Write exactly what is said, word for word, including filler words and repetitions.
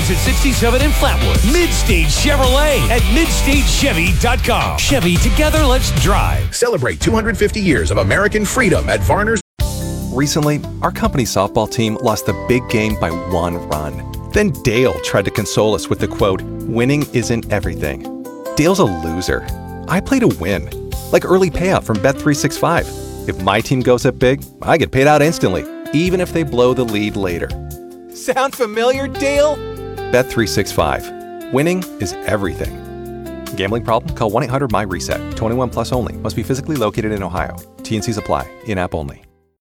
exit sixty-seven in Flatwood. Midstage Chevrolet at midstage chevy dot com. Chevy, together, let's drive. Celebrate two hundred fifty years of American freedom at Varner's. Recently, our company softball team lost the big game by one run. Then Dale tried to console us with the quote, "Winning isn't everything." Dale's a loser. I play to win. Like early payout from Bet three sixty-five. If my team goes up big, I get paid out instantly, even if they blow the lead later. Sound familiar, Dale? Bet three sixty-five. Winning is everything. Gambling problem? Call one eight hundred M Y RESET. twenty-one plus only. Must be physically located in Ohio. T and Cs apply. In-app only.